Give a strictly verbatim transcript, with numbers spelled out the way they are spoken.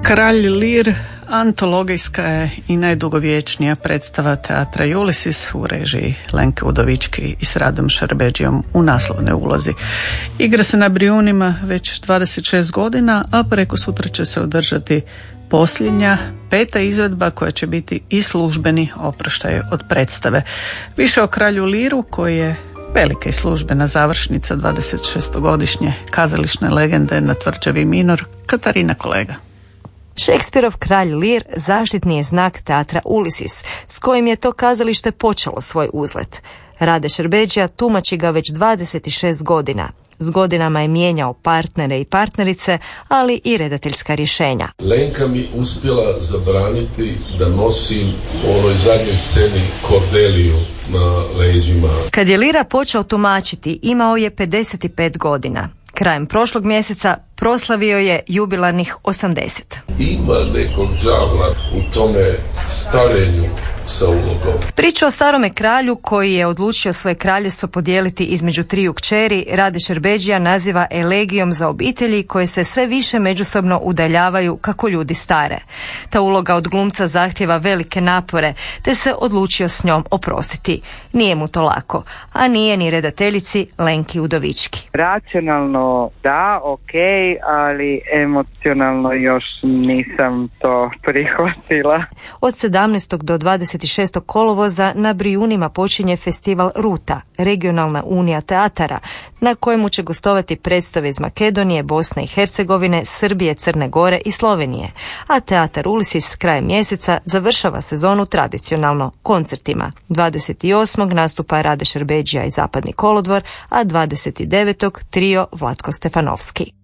Kralj Lir antologijska je i najdugovječnija predstava teatra Ulysses u režiji Lenke Udovički i s Radom Šerbedžijom u naslovnoj ulozi. Igra se na Brijunima već dvadeset šest godina, a preko sutra će se održati posljednja, peta izvedba koja će biti i službeni oproštaj od predstave. Više o Kralju Liru, koji je velika i službena završnica dvadesetšestogodišnje kazališne legende na tvrđavi Minor, Katarina Kolega. Šekspirov Kralj Lir zaštitni je znak teatra Ulysses, s kojim je to kazalište počelo svoj uzlet. Rade Šerbedžija tumači ga već dvadeset šest godina. S godinama je mijenjao partnere i partnerice, ali i redateljska rješenja. Lenka mi uspjela zabraniti da nosim u onoj zadnjoj sceni Kordeliju na leđima. Kad je Lira počeo tumačiti, imao je pedeset pet godina. Krajem prošlog mjeseca proslavio je jubilarnih osamdeset. Ima nekog đavla u tome starenju sa ulogom. Priču o starome kralju koji je odlučio svoje kraljevstvo podijeliti između triju kćeri Rade Šerbedžija naziva elegijom za obitelji koje se sve više međusobno udaljavaju kako ljudi stare. Ta uloga od glumca zahtjeva velike napore, te se odlučio s njom oprostiti. Nije mu to lako, a nije ni redateljici Lenki Udovički. Racionalno da, ok, ali emocionalno još nisam to prihvatila. Od sedamnaestog do dvadeset šestog kolovoza na Brijunima počinje festival Ruta, regionalna unija teatara, na kojemu će gostovati predstave iz Makedonije, Bosne i Hercegovine, Srbije, Crne Gore i Slovenije. A teatar Ulysses krajem mjeseca završava sezonu tradicionalno koncertima. dvadeset osmog nastupa Rade Šerbedžija i Zapadni kolodvor, a dvadeset devetog trio Vlatko Stefanovski.